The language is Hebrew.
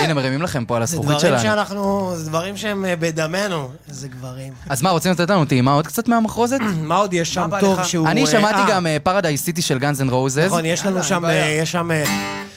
הנה, מרימים לכם פה על זה הזכוכית דברים שלנו. זה דברים שהם בדמנו, איזה גברים. אז מה, רוצים לתת לנו טעימה עוד קצת מהמחרוזת? מה עוד יש שם טוב שהוא... אני שמעתי גם פרדייס סיטי של גאנז אנד רוזס. נכון, יש לנו שם...